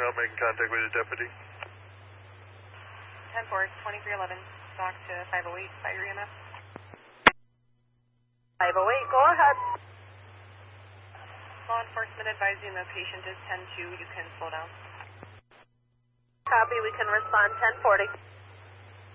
out, making contact with your deputy. 10-4, 2311, stock to 508, fire EMS. 508, go ahead. Law enforcement advising the patient is 10-2, you can slow down. Copy, we can respond 1040.